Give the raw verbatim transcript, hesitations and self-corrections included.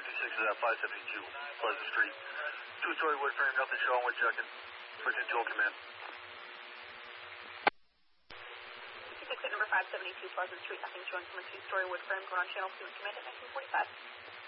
fifty-six is at five seventy-two Pleasant Street. Two-story wood frame, nothing showing, we're checking. Bridget Joel Command. fifty-six at number five seventy-two Pleasant Street, nothing showing from a two-story wood frame, going on channel two, command at nineteen forty-five.